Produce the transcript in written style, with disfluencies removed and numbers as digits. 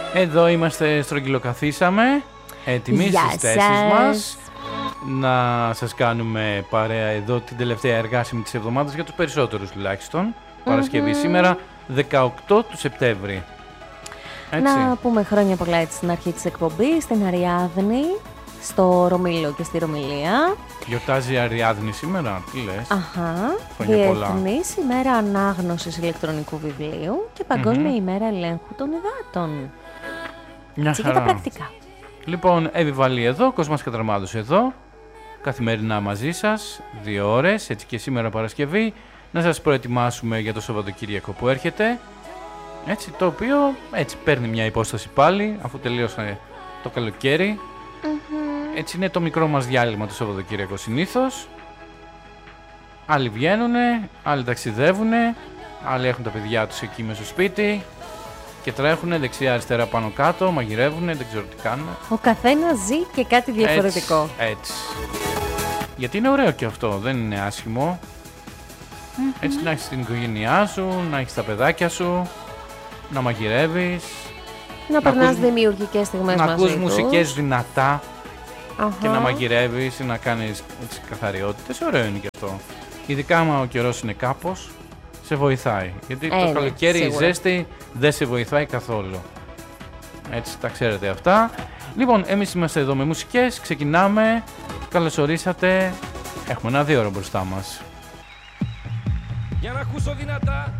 Εδώ είμαστε, στρογγυλοκαθίσαμε, έτοιμοι στις θέσεις μας. Να σας κάνουμε παρέα εδώ την τελευταία εργάσιμη της εβδομάδας, για τους περισσότερους τουλάχιστον. Παρασκευή σήμερα, 18 του Σεπτέμβρη. Έτσι. Να πούμε χρόνια πολλά έτσι στην αρχή της εκπομπής, στην Αριάδνη, στο Ρωμήλο και στη Ρωμιλία. Γιορτάζει η Αριάδνη σήμερα, τι λες? Αχα, Χρόνια πολλά. Διεθνής ημέρα ανάγνωσης ηλεκτρονικού βιβλίου και Παγκόσμια ημέρα ελέγχου των υδάτων. Μια Έτσι για τα πρακτικά. Λοιπόν, Εύη Βαλή εδώ, Κοσμάς Κατραμάδος εδώ. Καθημερινά μαζί σας, 2 ώρες, έτσι και σήμερα Παρασκευή. Να σας προετοιμάσουμε για το Σαββατοκύριακο που έρχεται. Έτσι, το οποίο έτσι παίρνει μια υπόσταση πάλι, αφού τελείωσε το καλοκαίρι. Έτσι είναι το μικρό μας διάλειμμα το Σαββατοκύριακο συνήθως. Άλλοι βγαίνουνε, άλλοι ταξιδεύουνε, άλλοι έχουν τα παιδιά τους εκεί μέσα στο σπίτι και τρέχουνε δεξιά αριστερά πάνω κάτω, μαγειρεύουνε, δεν ξέρω τι κάνουν. Ο καθένας ζει και κάτι διαφορετικό. Έτσι. Γιατί είναι ωραίο και αυτό, δεν είναι άσχημο. Έτσι να έχεις την οικογένειά σου, να έχεις τα παιδάκια σου, να μαγειρεύεις. Να περνάς δημιουργικές στιγμές μαζί τους. Να ακούς μουσικές δυνατά και να μαγειρεύεις ή να κάνεις καθαριότητες. Ωραίο είναι και αυτό. Ειδικά άμα ο καιρός είναι κάπως, σε βοηθάει. Γιατί το καλοκαίρι η ζέστη δεν σε βοηθάει καθόλου. Έτσι τα ξέρετε αυτά. Λοιπόν, εμείς είμαστε εδώ με μουσικές, ξεκινάμε. Καλώς ορίσατε. Έχουμε ένα 2 ώρο μπροστά μας. Για να ακούσω δυνατά.